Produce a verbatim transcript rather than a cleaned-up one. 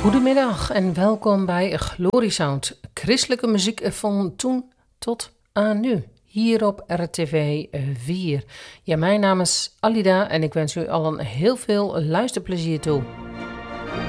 Goedemiddag en welkom bij Gloriesound, christelijke muziek van toen tot aan nu, hier op R T V vier. Ja, mijn naam is Alida en ik wens u allen heel veel luisterplezier toe.